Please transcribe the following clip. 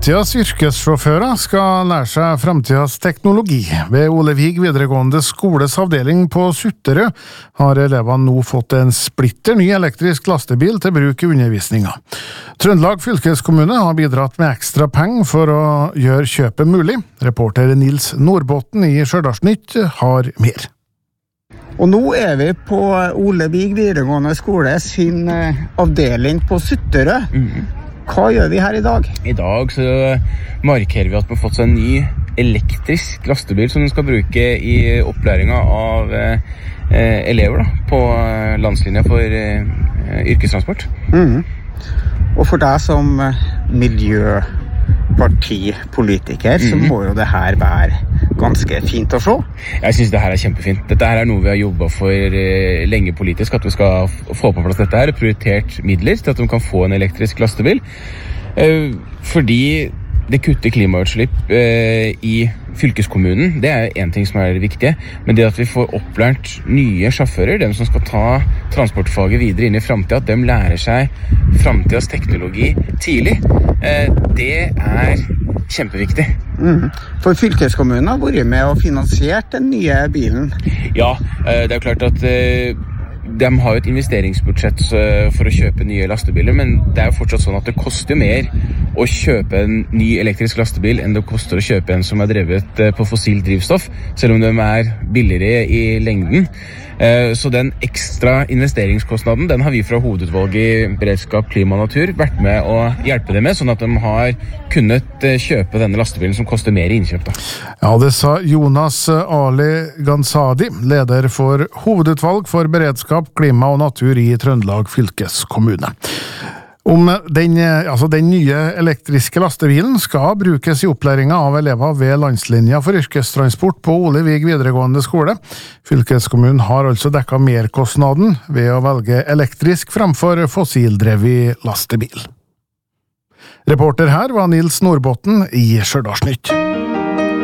Fremtidens yrkessjåfører skal lære seg fremtidens teknologi. Ved Ole Vig videregående skoles avdeling på Sutterø har elevene nå fått en splitter ny elektrisk lastebil til bruk i undervisninga. Trøndelag fylkeskommune har bidratt med ekstra penger for å gjøre kjøpet mulig. Reporter Nils Nordbotten i Stjørdalsnytt har mer. Og nå er vi på Ole Vig videregående skole sin avdeling på Sutterø. Hva gjør vi her i dag? I dag så markerer vi at vi har fått en ny elektrisk lastebil som vi skal bruke i opplæringen av elever på landslinja for yrkestransport. Og for deg som miljøpartipolitiker, så må jo det her være ganske fint å se. Jeg synes det her er kjempefint. Dette her er noe vi har jobbet for lenge politisk, at vi skal få på plass dette her, prioritert midler til at de kan få en elektrisk lastebil. Fordi det kutter klimautslipp i fylkeskommunen, det er en ting som er viktig, men det at vi får opplært nye sjåfører, dem som skal ta transportfaget videre inn i fremtiden, at de lærer seg fremtidens teknologi tidlig, det er kjempeviktig. For fylkeskommunen har vært med og finansiert den nye bilen. Ja, det er klart at de har jo et investeringsbudsjett for å kjøpe nye lastebiler, men det er jo fortsatt sånn at det koster mer å kjøpe en ny elektrisk lastebil enn det koster å kjøpe en som er drevet på fossilt drivstoff, selv om de er billigere i lengden. Så den ekstra investeringskostnaden, den har vi fra hovedutvalget i beredskap, klima og natur vært med å hjelpe dem med, sånn at de har kunnet kjøpe denne lastebilen som koster mer i innkjøp. Ja, det sa Jonas Ali Gansadi, leder for hovedutvalg for beredskap, klima og natur i Trøndelag fylkeskommune. Om den nye elektriske lastebilen skal brukes i opplæringen av elever ved landslinja for yrkestransport på Ole Vig videregående skole. Fylkeskommunen har altså dekket merkostnaden ved å velge elektrisk framfor fossildrevet lastebil. Reporter her var Nils Nordbotten i Stjørdalsnytt.